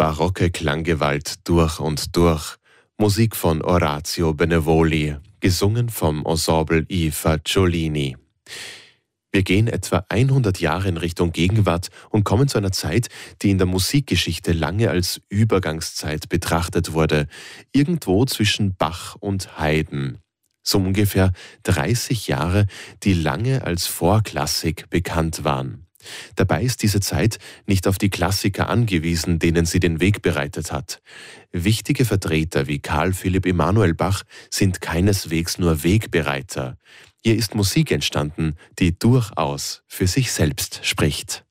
Barocke Klanggewalt durch und durch. Musik von Orazio Benevoli, gesungen vom Ensemble I Fagiolini. Wir gehen etwa 100 Jahre in Richtung Gegenwart und kommen zu einer Zeit, die in der Musikgeschichte lange als Übergangszeit betrachtet wurde, irgendwo zwischen Bach und Haydn. So ungefähr 30 Jahre, die lange als Vorklassik bekannt waren. Dabei ist diese Zeit nicht auf die Klassiker angewiesen, denen sie den Weg bereitet hat. Wichtige Vertreter wie Carl Philipp Emanuel Bach sind keineswegs nur Wegbereiter. Hier ist Musik entstanden, die durchaus für sich selbst spricht.